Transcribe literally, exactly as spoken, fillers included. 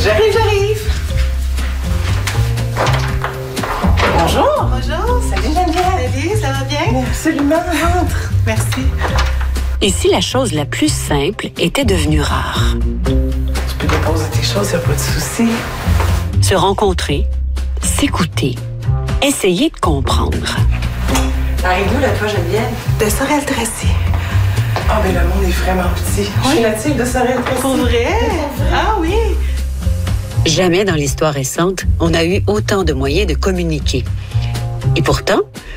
J'arrive, j'arrive. Bonjour. Bonjour. Salut Geneviève. Salut, ça va bien? Absolument, rentre. Merci. Et si la chose la plus simple était devenue rare? Tu peux déposer tes choses, y a pas de souci. Se rencontrer, s'écouter, essayer de comprendre. T'arrives d'où, là, toi, Geneviève? De Sorel-Tracy. Ah, ben le monde est vraiment petit. Je suis native de Sorel-Tracy. Pour vrai? Ah oui. Jamais dans l'histoire récente, on a eu autant de moyens de communiquer. Et pourtant,